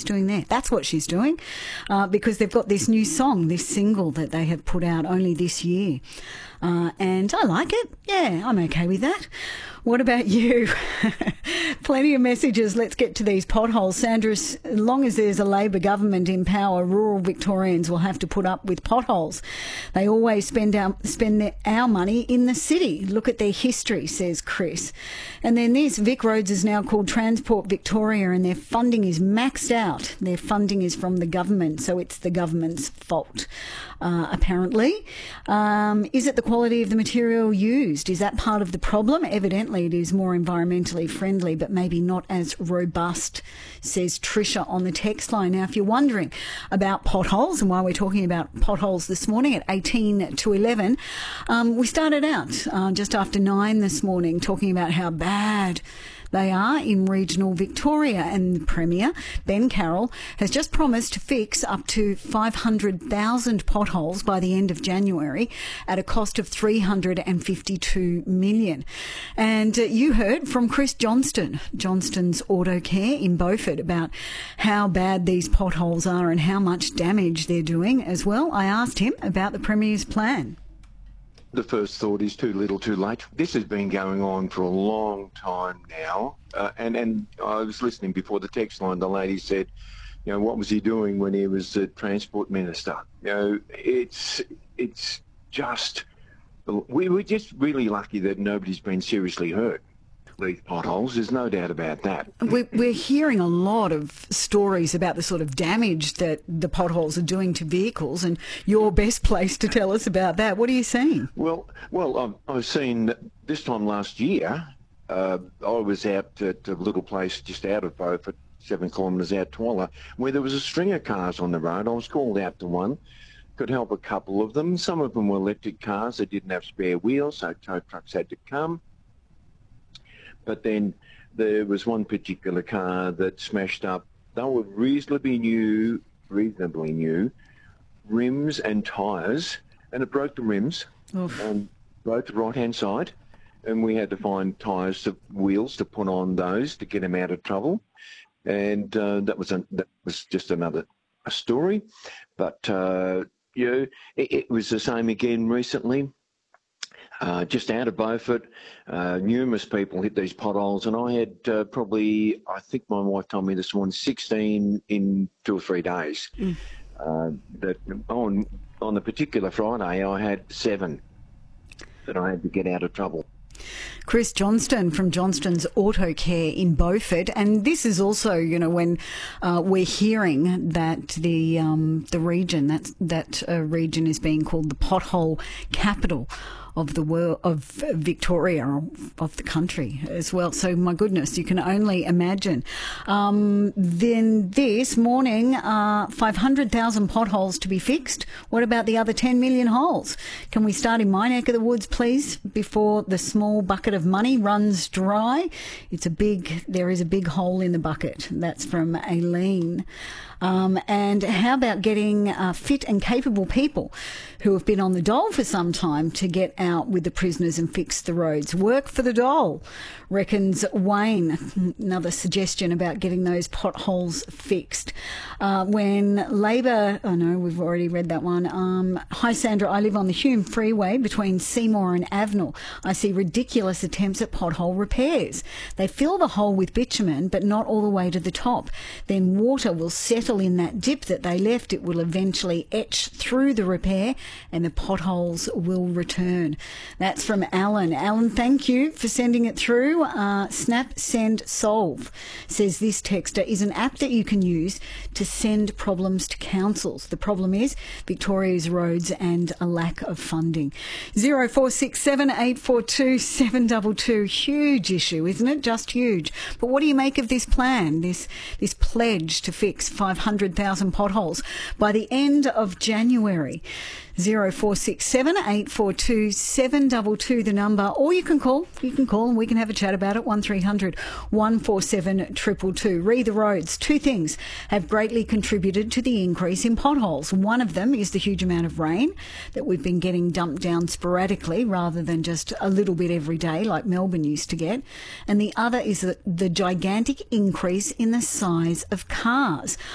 doing there? That's what she's doing, because they've got this new song, this single that they have put out only this year. And I like it. Yeah, I'm okay with that. What about you? Plenty of messages. Let's get to these potholes. Sandra, as long as there's a Labor government in power, rural Victorians will have to put up with potholes. They always spend our money in the city. Look at their history, says Chris. And then this, Vic Roads is now called Transport Victoria, and their funding is maxed out. Their funding is from the government, so it's the government's fault, apparently. Is it the quality of the material used? Is that part of the problem? Evidently it is more environmentally friendly, but maybe not as robust, says Tricia on the text line. Now, if you're wondering about potholes and why we're talking about potholes this morning at 18 to 11, we started out just after 9 this morning talking about how bad they are in regional Victoria, and the Premier, Ben Carroll, has just promised to fix up to 500,000 potholes by the end of January at a cost of $352 million. And you heard from Chris Johnston, Johnston's Auto Care in Beaufort, about how bad these potholes are and how much damage they're doing as well. I asked him about the Premier's plan. The first thought is too little too late. This has been going on for a long time now. And I was listening before the text line. The lady said, you know, what was he doing when he was the Transport Minister? You know, it's just, we're just really lucky that nobody's been seriously hurt. These potholes, there's no doubt about that. We're hearing a lot of stories about the sort of damage that the potholes are doing to vehicles, and you're best placed to tell us about that. What are you seeing? Well, I've seen this time last year. I was out at a little place just out of Beaufort, 7 kilometres out Twala, where there was a string of cars on the road. I was called out to one, could help a couple of them. Some of them were electric cars that didn't have spare wheels, so tow trucks had to come. But then there was one particular car that smashed up. They were reasonably new, rims and tyres, and it broke the rims on both the right-hand side. And we had to find wheels to put on those to get them out of trouble. And that was just another story. But, it was the same again recently. Just out of Beaufort, numerous people hit these potholes, and I had probably, I think my wife told me this morning, 16 in 2 or 3 days. That on the particular Friday, I had 7 that I had to get out of trouble. Chris Johnston from Johnston's Auto Care in Beaufort, and this is also, you know, when we're hearing that the region that region is being called the pothole capital of the world, of Victoria, of the country as well. So my goodness, you can only imagine. Then this morning, 500,000 potholes to be fixed. What about the other 10 million holes? Can we start in my neck of the woods, please, before the small bucket of money runs dry? There is a big hole in the bucket. That's from Aileen. And how about getting fit and capable people who have been on the dole for some time to get out with the prisoners and fix the roads? Work for the dole, reckons Wayne. Another suggestion about getting those potholes fixed. When Labor, we've already read that one. Hi Sandra, I live on the Hume Freeway between Seymour and Avenel. I see ridiculous attempts at pothole repairs. They fill the hole with bitumen, but not all the way to the top. Then water will settle in that dip that they left. It will eventually etch through the repair and the potholes will return. That's from Alan. Alan, thank you for sending it through. Snap Send Solve says this texter is an app that you can use to send problems to councils. The problem is Victoria's roads and a lack of funding. 0467 842 722. Huge issue, isn't it? Just huge. But what do you make of this plan, this pledge to fix 500,000 potholes by the end of January? 0467 842 722 the number, or you can call and we can have a chat about it. 1300 147 222. Read the roads. 2 things have greatly contributed to the increase in potholes. One of them is the huge amount of rain that we've been getting dumped down sporadically rather than just a little bit every day like Melbourne used to get. And the other is the gigantic increase in the size of cars.